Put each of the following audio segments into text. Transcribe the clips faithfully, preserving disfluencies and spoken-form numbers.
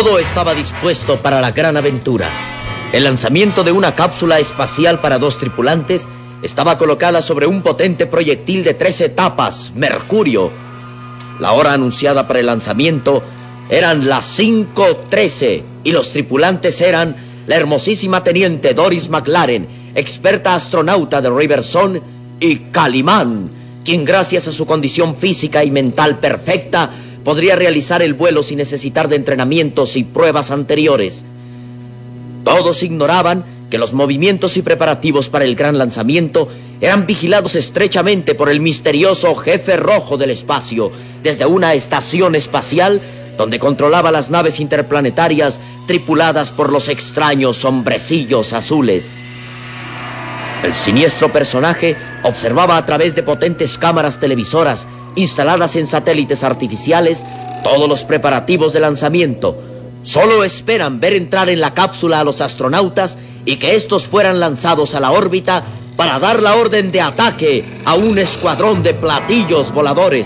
Todo estaba dispuesto para la gran aventura. El lanzamiento de una cápsula espacial para dos tripulantes estaba colocada sobre un potente proyectil de tres etapas, Mercurio. La hora anunciada para el lanzamiento eran las cinco trece y los tripulantes eran la hermosísima teniente Doris McLaren, experta astronauta de Riversong, y Calimán, quien gracias a su condición física y mental perfecta podría realizar el vuelo sin necesitar de entrenamientos y pruebas anteriores. Todos ignoraban que los movimientos y preparativos para el gran lanzamiento eran vigilados estrechamente por el misterioso jefe rojo del espacio desde una estación espacial donde controlaba las naves interplanetarias tripuladas por los extraños hombrecillos azules. El siniestro personaje observaba a través de potentes cámaras televisoras instaladas en satélites artificiales todos los preparativos de lanzamiento. Solo esperan ver entrar en la cápsula a los astronautas y que estos fueran lanzados a la órbita para dar la orden de ataque a un escuadrón de platillos voladores.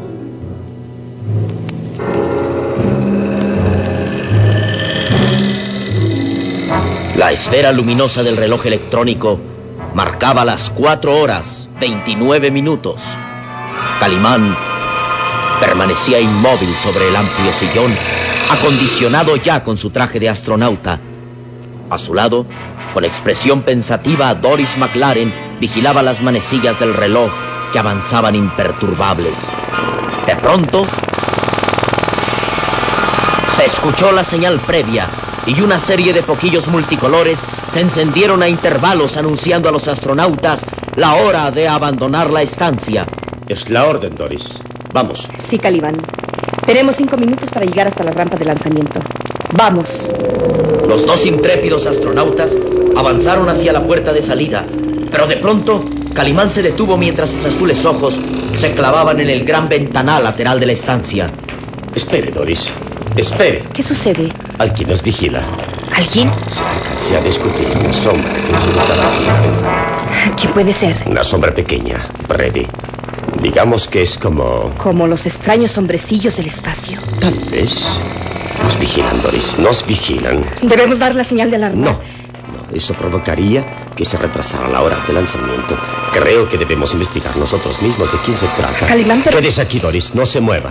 La esfera luminosa del reloj electrónico marcaba las cuatro horas, veintinueve minutos. Calimán permanecía inmóvil sobre el amplio sillón, acondicionado ya con su traje de astronauta. A su lado, con expresión pensativa, Doris McLaren vigilaba las manecillas del reloj que avanzaban imperturbables. De pronto, se escuchó la señal previa y una serie de foquillos multicolores se encendieron a intervalos anunciando a los astronautas la hora de abandonar la estancia. Es la orden, Doris. Vamos. Sí, Calimán. Tenemos cinco minutos para llegar hasta la rampa de lanzamiento. ¡Vamos! Los dos intrépidos astronautas avanzaron hacia la puerta de salida, pero de pronto Calimán se detuvo mientras sus azules ojos se clavaban en el gran ventanal lateral de la estancia. Espere, Doris. Espere. ¿Qué sucede? Alguien nos vigila. ¿Alguien? Se alcanza a descubrir una sombra que se notaba aquí en la ventana. ¿Quién puede ser? Una sombra pequeña, breve. Digamos que es como... Como los extraños hombrecillos del espacio. Tal vez. Nos vigilan, Doris. Nos vigilan. Debemos dar la señal de alarma. No. No. Eso provocaría que se retrasara la hora de lanzamiento. Creo que debemos investigar nosotros mismos de quién se trata. Calimán, pero... Quédese aquí, Doris. No se mueva.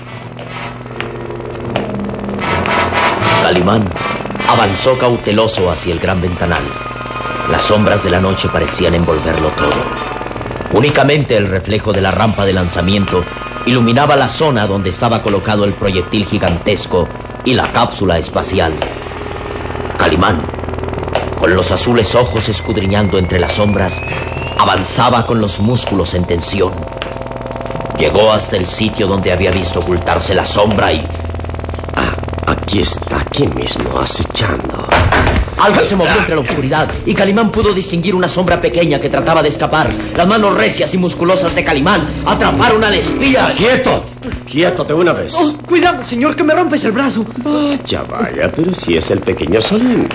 Calimán avanzó cauteloso hacia el gran ventanal. Las sombras de la noche parecían envolverlo todo. Únicamente el reflejo de la rampa de lanzamiento iluminaba la zona donde estaba colocado el proyectil gigantesco y la cápsula espacial. Calimán, con los azules ojos escudriñando entre las sombras, avanzaba con los músculos en tensión. Llegó hasta el sitio donde había visto ocultarse la sombra y... Ah, aquí está, aquí mismo, acechando. Algo se movió entre la oscuridad y Calimán pudo distinguir una sombra pequeña que trataba de escapar. Las manos recias y musculosas de Calimán atraparon al espía. ¡Quieto! ¡Quieto de una vez! Oh, cuidado, señor, que me rompes el brazo. Vaya, vaya, pero si es el pequeño Solín.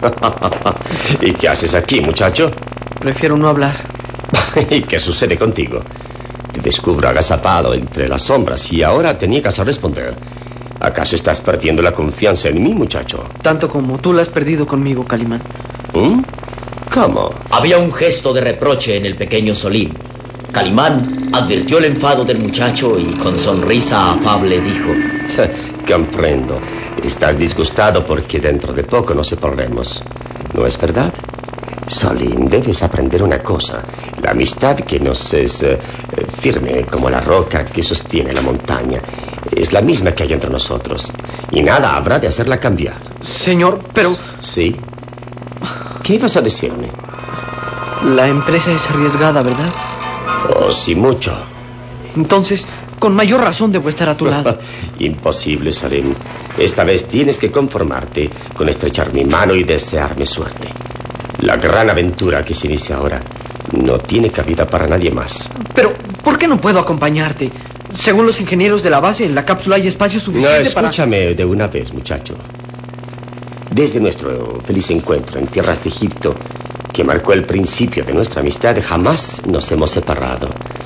¿Y qué haces aquí, muchacho? Prefiero no hablar. ¿Y qué sucede contigo? Te descubro agazapado entre las sombras y ahora te niegas a responder. ¿Acaso estás perdiendo la confianza en mí, muchacho? Tanto como tú la has perdido conmigo, Calimán. ¿Mm? ¿Cómo? Había un gesto de reproche en el pequeño Solín. Calimán advirtió el enfado del muchacho y con sonrisa afable dijo: Comprendo. Estás disgustado porque dentro de poco nos separaremos. ¿No es verdad? Solín, debes aprender una cosa. La amistad que nos es eh, firme como la roca que sostiene la montaña es la misma que hay entre nosotros. Y nada habrá de hacerla cambiar. Señor, pero... ¿Sí? ¿Qué ibas a decirme? La empresa es arriesgada, ¿verdad? Oh, sí, mucho. Entonces, con mayor razón debo estar a tu lado. Imposible, Salim. Esta vez tienes que conformarte con estrechar mi mano y desearme suerte. La gran aventura que se inicia ahora no tiene cabida para nadie más. Pero, ¿por qué no puedo acompañarte? Según los ingenieros de la base, en la cápsula hay espacio suficiente no, para... Escúchame de una vez, muchacho. Desde nuestro feliz encuentro en tierras de Egipto, que marcó el principio de nuestra amistad, jamás nos hemos separado.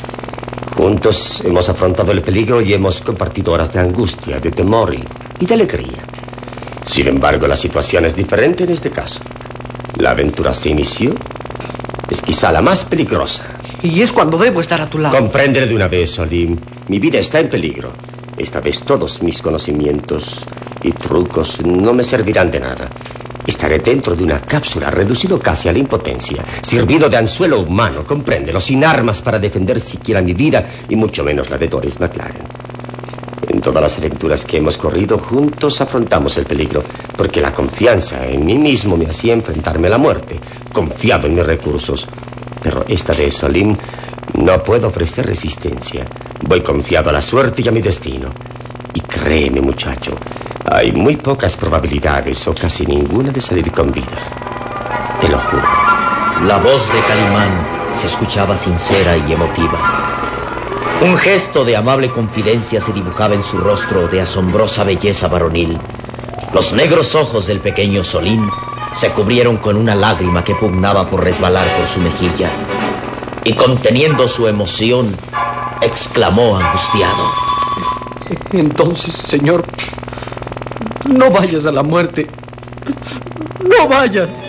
Juntos hemos afrontado el peligro y hemos compartido horas de angustia, de temor y, y de alegría. Sin embargo, la situación es diferente en este caso. La aventura se inició. Es quizá la más peligrosa. Y es cuando debo estar a tu lado. Compréndelo de una vez, Solim. Mi vida está en peligro. Esta vez todos mis conocimientos y trucos no me servirán de nada. Estaré dentro de una cápsula, reducido casi a la impotencia, servido de anzuelo humano, compréndelo, sin armas para defender siquiera mi vida y mucho menos la de Doris McLaren. En todas las aventuras que hemos corrido, juntos afrontamos el peligro, porque la confianza en mí mismo me hacía enfrentarme a la muerte, confiado en mis recursos. Pero esta vez, Solim, no puedo ofrecer resistencia. Voy confiado a la suerte y a mi destino. Y créeme, muchacho, hay muy pocas probabilidades o casi ninguna de salir con vida. Te lo juro. La voz de Calimán se escuchaba sincera y emotiva. Un gesto de amable confidencia se dibujaba en su rostro de asombrosa belleza varonil. Los negros ojos del pequeño Solim se cubrieron con una lágrima que pugnaba por resbalar por su mejilla. Y conteniendo su emoción, exclamó angustiado: Entonces, señor, no vayas a la muerte. No vayas.